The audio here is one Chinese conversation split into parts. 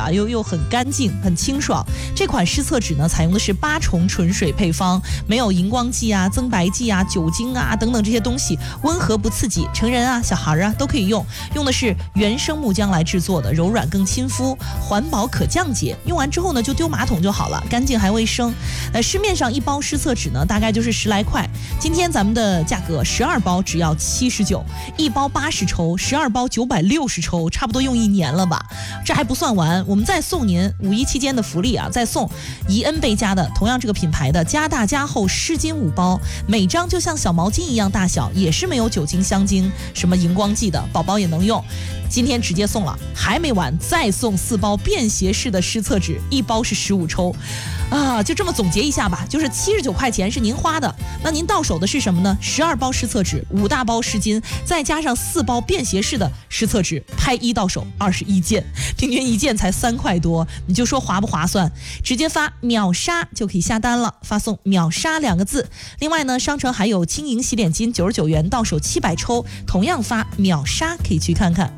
啊，又很干净很清爽。这款湿厕纸呢采用的是8重纯水配方，没有荧光剂啊、增白剂啊、酒精啊等等这些东西，温和不刺激，成人啊小孩啊都可以用。用的是原生木浆来制作的，柔软更亲肤，环保可降解，用完之后呢就丢马桶就好了，干净还卫生。市面上一包湿厕纸呢大概就是10来块，今天咱们的价格12包只要79，一包80抽，12包960抽，差不多用1年了吧。这还不算完，我们再送您5一期间的福利啊，再送宜恩贝佳的同样这个品牌的加大加厚湿巾5包，每张就像小毛巾一样大小，也是没有酒精、香精、什么荧光剂的，宝宝也能用。今天直接送了，还没完，再送4包便携式的湿厕纸，一包是15抽，啊，就这么总结一下吧，就是79块钱是您花的，那您到手的是什么呢？12包湿厕纸，5大包湿巾，再加上4包便携式的湿厕纸，拍1到手21件，平均1件才3块多，你就说划不划算？直接发秒杀就可以下单了，发送秒杀2个字。另外呢，商城还有轻盈洗脸巾99元，到手700抽，同样发秒杀，可以去看看。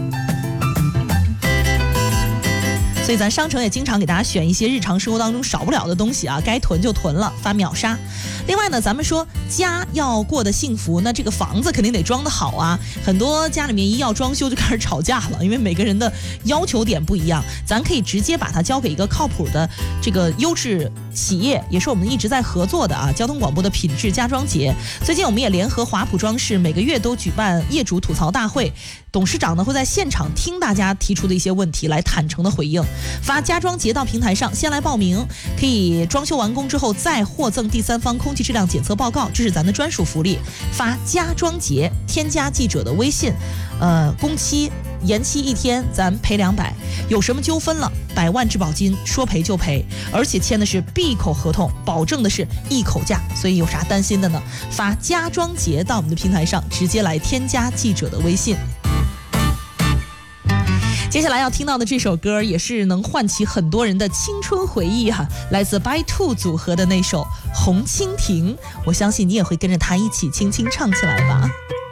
所以咱商城也经常给大家选一些日常生活当中少不了的东西啊，该囤就囤了，发秒杀。另外呢，咱们说家要过得幸福，那这个房子肯定得装得好啊。很多家里面一要装修就开始吵架了，因为每个人的要求点不一样，咱可以直接把它交给一个靠谱的这个优质企业，也是我们一直在合作的啊，交通广播的品质家装节。最近我们也联合华普装饰，每个月都举办业主吐槽大会，董事长呢会在现场听大家提出的一些问题来坦诚的回应。发家装节到平台上先来报名，可以装修完工之后再获赠第3方空气质量检测报告，这是咱的专属福利。发家装节，添加记者的微信，工期延期1天咱赔200，有什么纠纷了100万质保金，说赔就赔，而且签的是闭口合同，保证的是一口价，所以有啥担心的呢？发家装节到我们的平台上，直接来添加记者的微信。接下来要听到的这首歌也是能唤起很多人的青春回忆哈，来自 By Two 组合的那首《红蜻蜓》，我相信你也会跟着他一起轻轻唱起来吧。